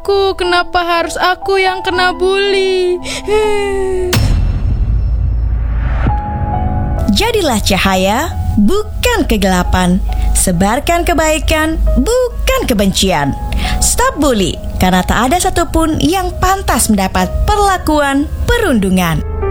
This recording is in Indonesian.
Kenapa harus aku yang kena bully? Jadilah cahaya, bukan kegelapan. Sebarkan kebaikan, bukan kebencian. Stop bully, karena tak ada satupun yang pantas mendapat perlakuan perundungan.